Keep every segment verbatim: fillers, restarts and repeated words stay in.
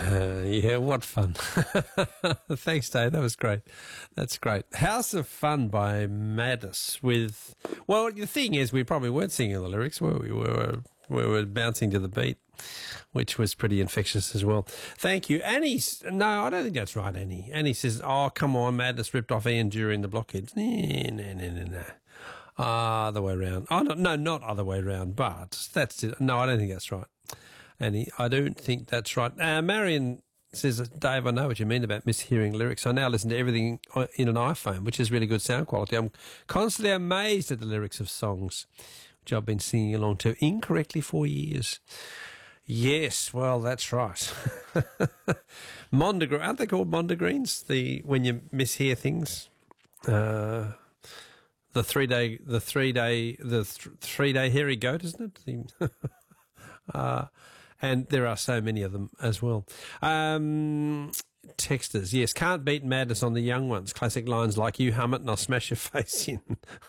Uh, yeah, what fun. Thanks, Dave. That was great. That's great. House of Fun by Madness with... Well, the thing is, we probably weren't singing the lyrics, were we? We were, we were bouncing to the beat, which was pretty infectious as well. Thank you. Annie... No, I don't think that's right, Annie. Annie says, oh, come on, Madness ripped off Ian during the blockheads. No, no, no, no, no. Other way around. Oh, no, no, not other way around, but that's it. No, I don't think that's right. And I don't think that's right. Uh, Marion says, Dave, I know what you mean about mishearing lyrics. I now listen to everything in an iPhone, which is really good sound quality. I'm constantly amazed at the lyrics of songs, which I've been singing along to incorrectly for years. Yes, well, that's right. Mondegreen, aren't they called Mondegreens? The when you mishear things, uh, the three day, the three day, the th- three day hairy goat, isn't it? The uh, And there are so many of them as well. Um, texters, yes, can't beat Madness on the young ones. Classic lines like, you hum it and I'll smash your face in.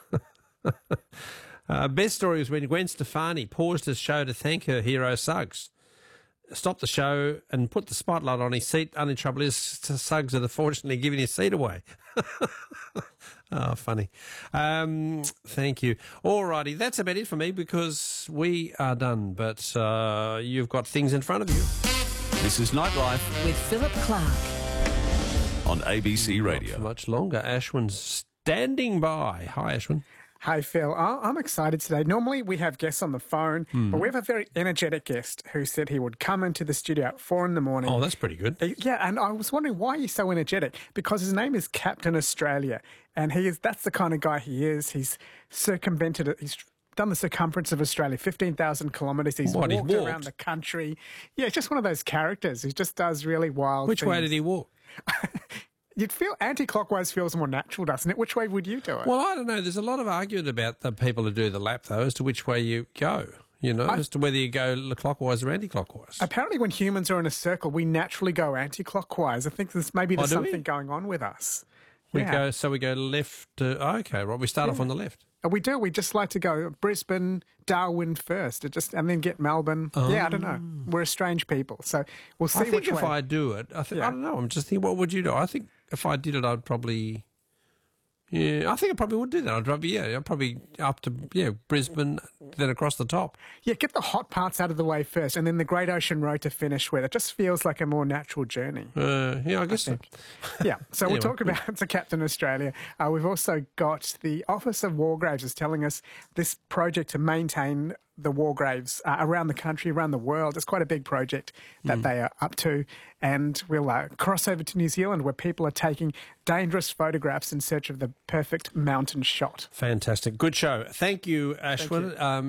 uh, best story was when Gwen Stefani paused his show to thank her hero Suggs. Stopped the show and put the spotlight on his seat. Only trouble is Suggs had unfortunately given his seat away. Oh, funny. Um, thank you. All righty, that's about it for me because we are done, but uh, you've got things in front of you. This is Nightlife with Philip Clark on A B C Radio. Not for much longer. Ashwin's standing by. Hi, Ashwin. Hey, Phil. I'm excited today. Normally we have guests on the phone, mm. but we have a very energetic guest who said he would come into the studio at four in the morning. Oh, that's pretty good. Yeah, and I was wondering why he's so energetic, because his name is Captain Australia, and he is—that's the kind of guy he is. He's circumvented it. He's done the circumference of Australia, fifteen thousand kilometres. He's what, walked, he walked around the country. Yeah, it's just one of those characters who just does really wild Which things. way did he walk? You'd feel anti-clockwise feels more natural, doesn't it? Which way would you do it? Well, I don't know. There's a lot of argument about the people who do the lap, though, as to which way you go, you know, I, as to whether you go clockwise or anti-clockwise. Apparently when humans are in a circle, we naturally go anti-clockwise. I think there's maybe there's oh, something we? going on with us. We yeah. go, so we go left. Uh, okay, right. We start yeah. off on the left. We do. We just like to go Brisbane, Darwin first, it just and then get Melbourne. Oh. Yeah, I don't know. We're a strange people, so we'll see I think which if way. I do it, I, th- yeah. I don't know. I'm just thinking, what would you do? I think if I did it, I'd probably. Yeah, I think I probably would do that. I'd probably, yeah, I'd probably up to, yeah, Brisbane, then across the top. Yeah, get the hot parts out of the way first, and then the Great Ocean Road to finish with. It just feels like a more natural journey. Uh, yeah, I guess I so. Yeah, so anyway. we'll talk about the Captain Australia. Uh, we've also got the Office of War Graves is telling us this project to maintain the war graves uh, around the country, around the world. It's quite a big project that mm. they are up to. And we'll uh, cross over to New Zealand where people are taking dangerous photographs in search of the perfect mountain shot. Fantastic. Good show. Thank you, Ashwin. Thank you. Um,